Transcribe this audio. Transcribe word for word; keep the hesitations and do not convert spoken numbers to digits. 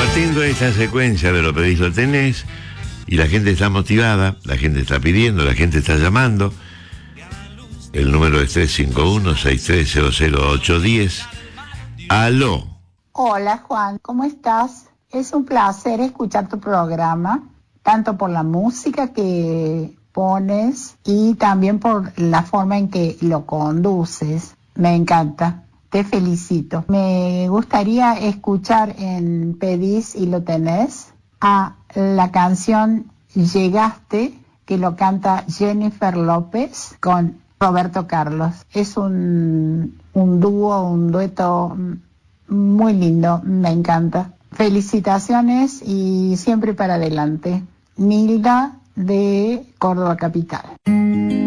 atento a esta secuencia de Lo Pedís Lo Tenés, y la gente está motivada, la gente está pidiendo, la gente está llamando. El número es tres cinco uno, seis tres cero cero ocho uno cero. Aló. Hola Juan, ¿cómo estás? Es un placer escuchar tu programa, tanto por la música que pones y también por la forma en que lo conduces. Me encanta, te felicito. Me gustaría escuchar en Pedís y Lo Tenés a la canción Llegaste, que lo canta Jennifer López con Roberto Carlos. Es un, un dúo, un dueto muy lindo, me encanta. Felicitaciones y siempre para adelante. Nilda de Córdoba Capital.